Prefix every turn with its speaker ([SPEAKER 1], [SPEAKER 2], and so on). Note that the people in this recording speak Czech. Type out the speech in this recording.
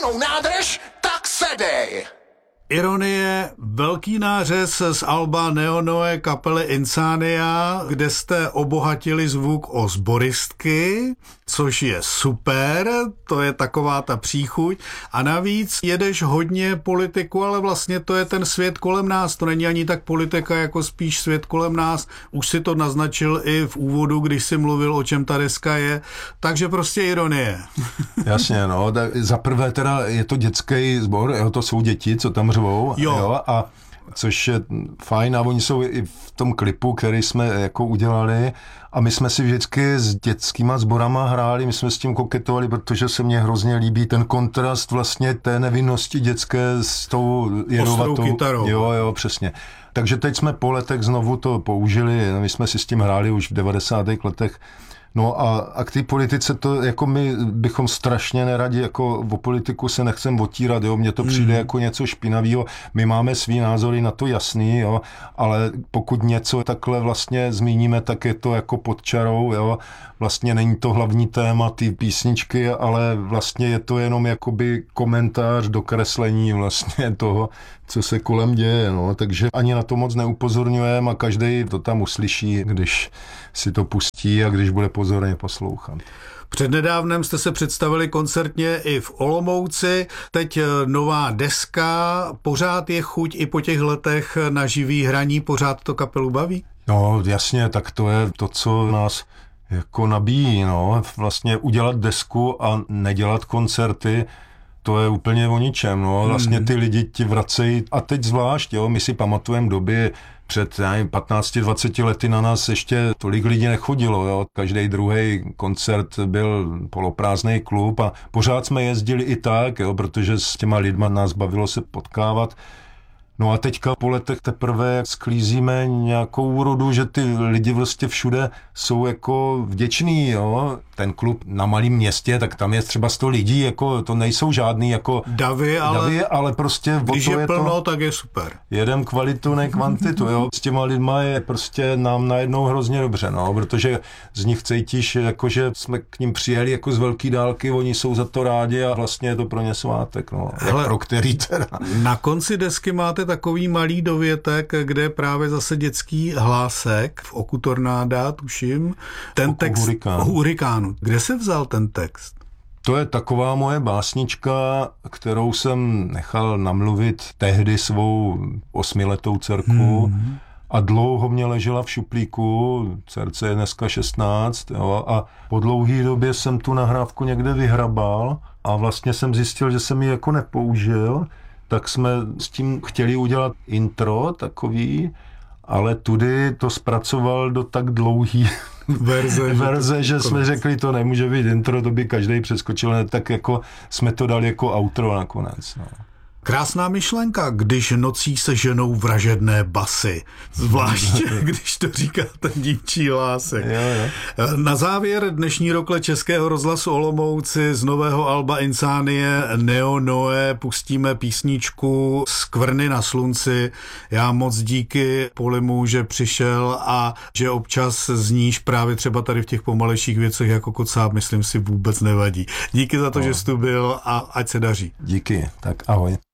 [SPEAKER 1] plnou nádrž, tak sedej!
[SPEAKER 2] Ironie, velký nářez z alba Neo Noe kapely Insania, kde jste obohatili zvuk o sboristky, což je super, to je taková ta příchuť. A navíc jedeš hodně politiku, ale vlastně to je ten svět kolem nás, to není ani tak politika, jako spíš svět kolem nás. Už si to naznačil i v úvodu, když si mluvil, o čem ta deska je, takže prostě ironie.
[SPEAKER 3] Jasně, no, za prvé teda je to dětský sbor, jo, to jsou děti, co tam řvou, jo, a což je fajn a oni jsou i v tom klipu, který jsme jako udělali a my jsme si vždycky s dětskýma sborama hráli, my jsme s tím koketovali, protože se mně hrozně líbí ten kontrast vlastně té nevinnosti dětské s tou jedovatou
[SPEAKER 2] kytarou.
[SPEAKER 3] Jo, přesně. Takže teď jsme po letech znovu to použili, my jsme si s tím hráli už v 90. letech. No a k té politice to, jako my bychom strašně neradi, jako o politiku se nechcem otírat, jo, mně to přijde jako něco špinavého, my máme svý názory na to jasný, jo, ale pokud něco takhle vlastně zmíníme, tak je to jako pod čarou, jo, vlastně není to hlavní téma ty písničky, ale vlastně je to jenom jakoby komentář, dokreslení vlastně toho, co se kolem děje, no, takže ani na to moc neupozorňujeme a každej to tam uslyší, když si to pustí a když bude pozorně poslouchat.
[SPEAKER 2] Přednedávnem jste se představili koncertně i v Olomouci, teď nová deska, pořád je chuť i po těch letech na živý hraní, pořád to kapelu baví?
[SPEAKER 3] No jasně, tak to je to, co nás jako nabíjí, no, vlastně udělat desku a nedělat koncerty, to je úplně o ničem, no, vlastně ty lidi ti vracejí, a teď zvlášť, jo, my si pamatujeme doby před 15-20 lety na nás ještě tolik lidí nechodilo, jo, každý druhý koncert byl poloprázdný klub a pořád jsme jezdili i tak, jo, protože s těma lidma nás bavilo se potkávat. No a teďka po letech teprve sklízíme nějakou úrodu, že ty lidi vlastně všude jsou jako vděční, jo. Ten klub na malém městě, tak tam je třeba 100 lidí, jako to nejsou žádný jako
[SPEAKER 2] davy, ale
[SPEAKER 3] prostě
[SPEAKER 2] když je plno,
[SPEAKER 3] to,
[SPEAKER 2] tak je super.
[SPEAKER 3] Jedem kvalitu, ne kvantitu, jo. S těma lidma je prostě nám najednou hrozně dobře, no, protože z nich cítíš, jako že jsme k ním přijeli jako z velký dálky, oni jsou za to rádi a vlastně je to pro ně svátek, no.
[SPEAKER 2] Hele,
[SPEAKER 3] pro který teda.
[SPEAKER 2] Na konci desky máte takový malý dovětek, kde je právě zase dětský hlásek v Oku tornáda, tuším. Ten text Hurikánu. Kde se vzal ten text?
[SPEAKER 3] To je taková moje básnička, kterou jsem nechal namluvit tehdy svou 8letou dcerku a dlouho mě ležela v šuplíku, dcerce je dneska 16, jo, a po dlouhé době jsem tu nahrávku někde vyhrabal a vlastně jsem zjistil, že jsem ji jako nepoužil, tak jsme s tím chtěli udělat intro takový, ale tudy to zpracoval do tak dlouhý verze, že jsme řekli, to nemůže být intro, to by každý přeskočil, tak jako jsme to dali jako outro nakonec. No.
[SPEAKER 2] Krásná myšlenka, když nocí se ženou vražedné basy. Zvláště, když to říká ten dívčí hlásek.
[SPEAKER 3] Jo.
[SPEAKER 2] Na závěr dnešní rokle Českého rozhlasu Olomouci z nového alba Insanie Neo Noe pustíme písničku Skvrny na slunci. Já moc díky Polimu, že přišel a že občas zníš právě třeba tady v těch pomalejších věcech jako kocáb, myslím si, vůbec nevadí. Díky za to, že jsi tu byl a ať se daří.
[SPEAKER 3] Díky, tak ahoj.